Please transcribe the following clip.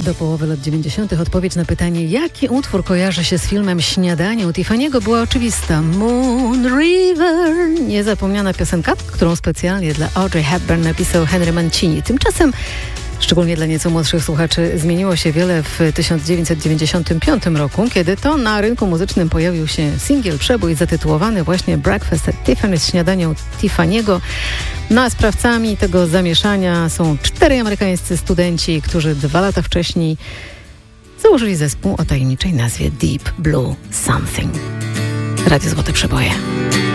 Do połowy lat 90. odpowiedź na pytanie, jaki utwór kojarzy się z filmem Śniadanie u Tiffany'ego, była oczywista. Moon River, niezapomniana piosenka, którą specjalnie dla Audrey Hepburn napisał Henry Mancini. Tymczasem, szczególnie dla nieco młodszych słuchaczy, zmieniło się wiele w 1995 roku, kiedy to na rynku muzycznym pojawił się singiel, przebój zatytułowany właśnie Breakfast at Tiffany's, Śniadanie u Tiffany'ego. No a sprawcami tego zamieszania są 4 amerykańscy studenci, którzy 2 lata wcześniej założyli zespół o tajemniczej nazwie Deep Blue Something. Radio Złote Przeboje.